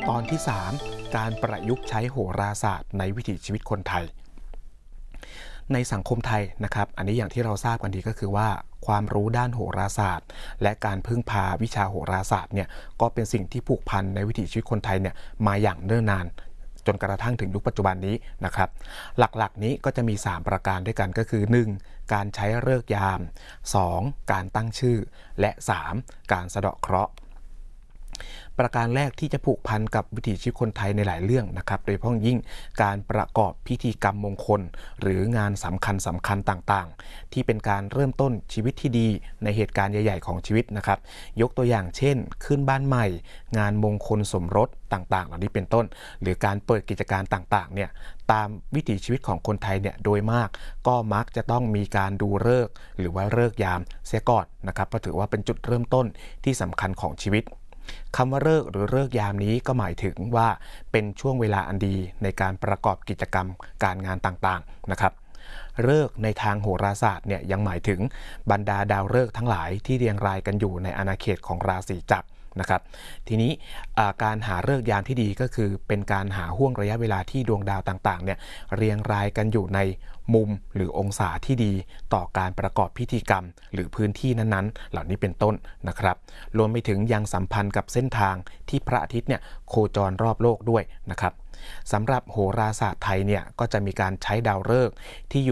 ตอนที่ 3 การประยุกต์ใช้โหราศาสตร์ในวิถีชีวิตคนไทยในสังคมไทยนะครับอันนี้อย่างที่เราทราบกันดีก็คือว่าความรู้ด้านโหราศาสตร์และการพึ่งพาวิชาโหราศาสตร์เนี่ยก็เป็นสิ่งที่ผูกพันในวิถีชีวิตคนไทยเนี่ยมาอย่างเนิ่นนานจนกระทั่งถึงยุคปัจจุบันนี้นะครับหลักๆนี้ก็จะมี3ประการด้วยกันก็คือ 1. การใช้ฤกษ์ยาม 2. การตั้งชื่อและ 3. การสะเดาะเคราะห์ประการแรกที่จะผูกพันกับวิถีชีวิตคนไทยในหลายเรื่องนะครับโดยเฉพาะยิ่งการประกอบพิธีกรรมมงคลหรืองานสำคัญต่างๆที่เป็นการเริ่มต้นชีวิตที่ดีในเหตุการณ์ใหญ่ๆของชีวิตนะครับยกตัวอย่างเช่นขึ้นบ้านใหม่งานมงคลสมรสต่างๆเหล่านี้เป็นต้นหรือการเปิดกิจการต่างๆเนี่ยตามวิถีชีวิตของคนไทยเนี่ยโดยมากก็มักจะต้องมีการดูฤกษ์หรือว่าฤกษ์ยามเสียก่อนนะครับเพราะถือว่าเป็นจุดเริ่มต้นที่สำคัญของชีวิตคำว่าฤกษ์หรือฤกษ์ยามนี้ก็หมายถึงว่าเป็นช่วงเวลาอันดีในการประกอบกิจกรรมการงานต่างๆนะครับฤกษ์ในทางโหราศาสตร์เนี่ยยังหมายถึงบรรดาดาวฤกษ์ทั้งหลายที่เรียงรายกันอยู่ในอาณาเขตของราศีจักรนะครับทีนี้การหาฤกษ์ยามที่ดีก็คือเป็นการหาห่วงระยะเวลาที่ดวงดาวต่างๆเนี่ยเรียงรายกันอยู่ในมุมหรือองศาที่ดีต่อการประกอบพิธีกรรมหรือพื้นที่นั้นๆเหล่านี้เป็นต้นนะครับรวมไปถึงยังสัมพันธ์กับเส้นทางที่พระอาทิตย์เนี่ยโคจรรอบโลกด้วยนะครับสำหรับโหราศาสตร์ไทยเนี่ยก็จะมีการใช้ดาวฤกษ์ที่อยู่